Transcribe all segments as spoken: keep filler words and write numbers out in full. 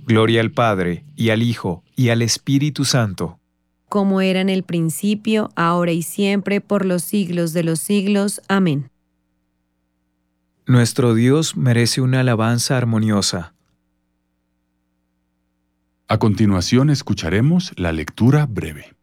Gloria al Padre, y al Hijo, y al Espíritu Santo. Como era en el principio, ahora y siempre, por los siglos de los siglos. Amén. Nuestro Dios merece una alabanza armoniosa. A continuación escucharemos la lectura breve.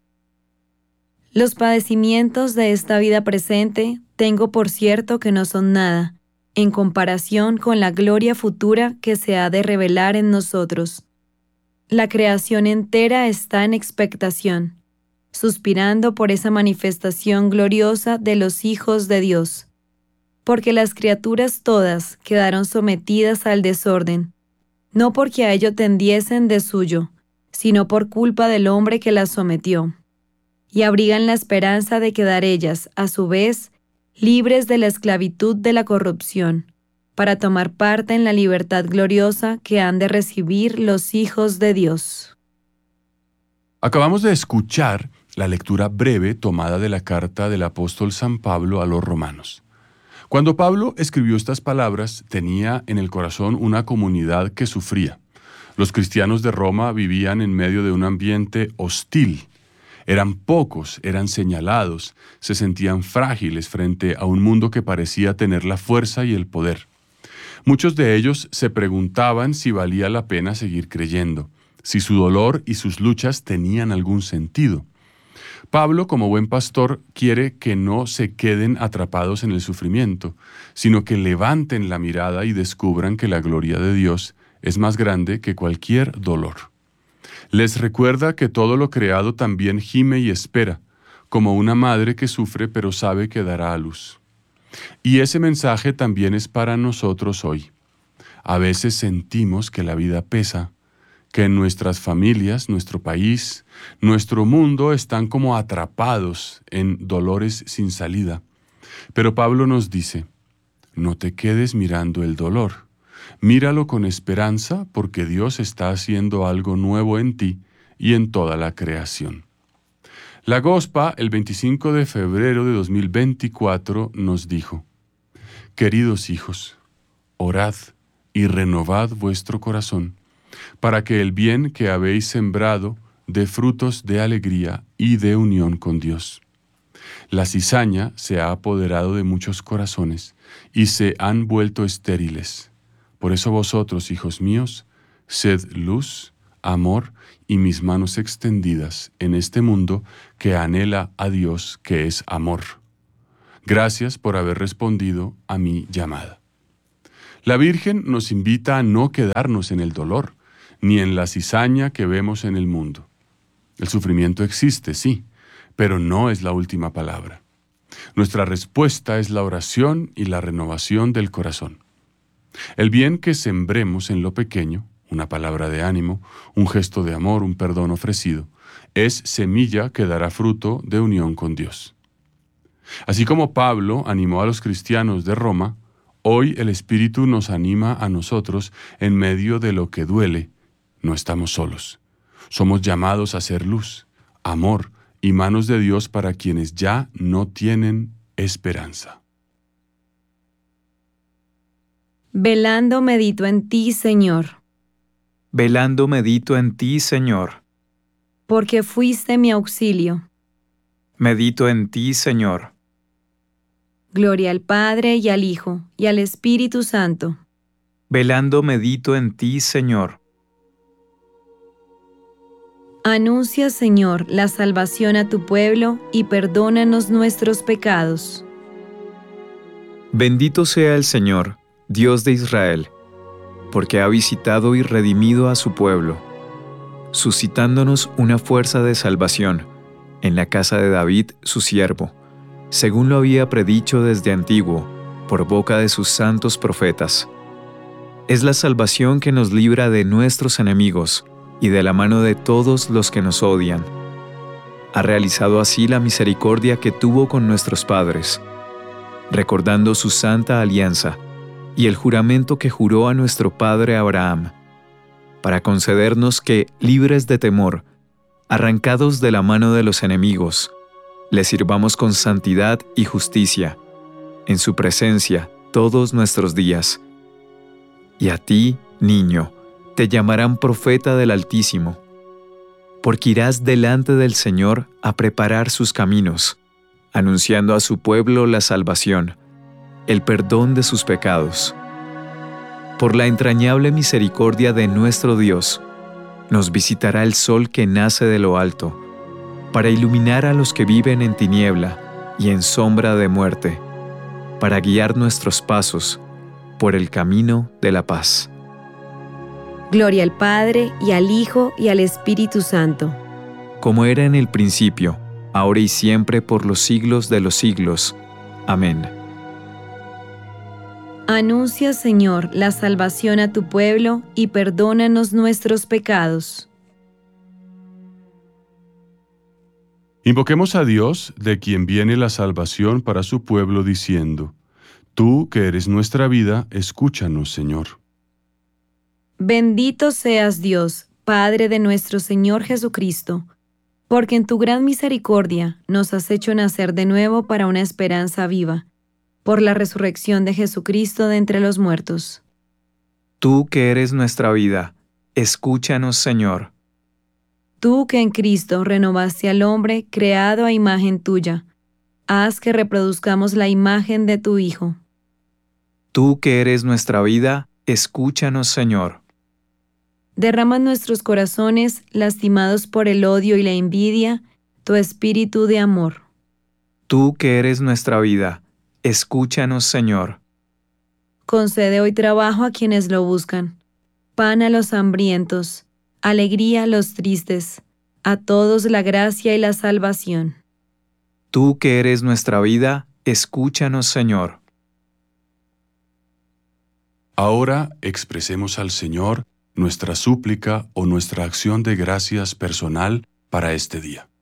Los padecimientos de esta vida presente tengo por cierto que no son nada, en comparación con la gloria futura que se ha de revelar en nosotros. La creación entera está en expectación, suspirando por esa manifestación gloriosa de los hijos de Dios, porque las criaturas todas quedaron sometidas al desorden, no porque a ello tendiesen de suyo, sino por culpa del hombre que las sometió, y abrigan la esperanza de quedar ellas, a su vez, libres de la esclavitud de la corrupción, para tomar parte en la libertad gloriosa que han de recibir los hijos de Dios. Acabamos de escuchar la lectura breve tomada de la carta del apóstol San Pablo a los romanos. Cuando Pablo escribió estas palabras, tenía en el corazón una comunidad que sufría. Los cristianos de Roma vivían en medio de un ambiente hostil. Eran pocos, eran señalados, se sentían frágiles frente a un mundo que parecía tener la fuerza y el poder. Muchos de ellos se preguntaban si valía la pena seguir creyendo, si su dolor y sus luchas tenían algún sentido. Pablo, como buen pastor, quiere que no se queden atrapados en el sufrimiento, sino que levanten la mirada y descubran que la gloria de Dios es más grande que cualquier dolor. Les recuerda que todo lo creado también gime y espera, como una madre que sufre pero sabe que dará a luz. Y ese mensaje también es para nosotros hoy. A veces sentimos que la vida pesa, que en nuestras familias, nuestro país, nuestro mundo están como atrapados en dolores sin salida. Pero Pablo nos dice, no te quedes mirando el dolor. Míralo con esperanza porque Dios está haciendo algo nuevo en ti y en toda la creación. La Gospa, el veinticinco de febrero de dos mil veinticuatro, nos dijo, queridos hijos, orad y renovad vuestro corazón, para que el bien que habéis sembrado dé frutos de alegría y de unión con Dios. La cizaña se ha apoderado de muchos corazones y se han vuelto estériles. Por eso vosotros, hijos míos, sed luz, amor y mis manos extendidas en este mundo que anhela a Dios, que es amor. Gracias por haber respondido a mi llamada. La Virgen nos invita a no quedarnos en el dolor, ni en la cizaña que vemos en el mundo. El sufrimiento existe, sí, pero no es la última palabra. Nuestra respuesta es la oración y la renovación del corazón. El bien que sembremos en lo pequeño, una palabra de ánimo, un gesto de amor, un perdón ofrecido, es semilla que dará fruto de unión con Dios. Así como Pablo animó a los cristianos de Roma, hoy el Espíritu nos anima a nosotros en medio de lo que duele. No estamos solos. Somos llamados a ser luz, amor y manos de Dios para quienes ya no tienen esperanza. Velando medito en ti, Señor, Velando medito en ti, Señor. porque fuiste mi auxilio. Medito en ti, Señor. Gloria al Padre y al Hijo y al Espíritu Santo. Velando medito en ti, Señor. Anuncia, Señor, la salvación a tu pueblo y perdónanos nuestros pecados. Bendito sea el Señor, Dios de Israel, porque ha visitado y redimido a su pueblo, suscitándonos una fuerza de salvación en la casa de David, su siervo, según lo había predicho desde antiguo, por boca de sus santos profetas. Es la salvación que nos libra de nuestros enemigos y de la mano de todos los que nos odian. Ha realizado así la misericordia que tuvo con nuestros padres, recordando su santa alianza y el juramento que juró a nuestro padre Abraham, para concedernos que, libres de temor, arrancados de la mano de los enemigos, le sirvamos con santidad y justicia, en su presencia todos nuestros días. Y a ti, niño, Te llamarán profeta del Altísimo, porque irás delante del Señor a preparar sus caminos, anunciando a su pueblo la salvación, el perdón de sus pecados. Por la entrañable misericordia de nuestro Dios, nos visitará el sol que nace de lo alto, para iluminar a los que viven en tiniebla y en sombra de muerte, para guiar nuestros pasos por el camino de la paz. Gloria al Padre, y al Hijo, y al Espíritu Santo. Como era en el principio, ahora y siempre, por los siglos de los siglos. Amén. Anuncia, Señor, la salvación a tu pueblo, y perdónanos nuestros pecados. Invoquemos a Dios, de quien viene la salvación para su pueblo, diciendo: Tú, que eres nuestra vida, escúchanos, Señor. Bendito seas Dios, Padre de nuestro Señor Jesucristo, porque en tu gran misericordia nos has hecho nacer de nuevo para una esperanza viva, por la resurrección de Jesucristo de entre los muertos. Tú que eres nuestra vida, escúchanos, Señor. Tú que en Cristo renovaste al hombre creado a imagen tuya, haz que reproduzcamos la imagen de tu Hijo. Tú que eres nuestra vida, escúchanos, Señor. Derrama en nuestros corazones, lastimados por el odio y la envidia, tu espíritu de amor. Tú que eres nuestra vida, escúchanos, Señor. Concede hoy trabajo a quienes lo buscan, pan a los hambrientos, alegría a los tristes, a todos la gracia y la salvación. Tú que eres nuestra vida, escúchanos, Señor. Ahora expresemos al Señor nuestra súplica o nuestra acción de gracias personal para este día.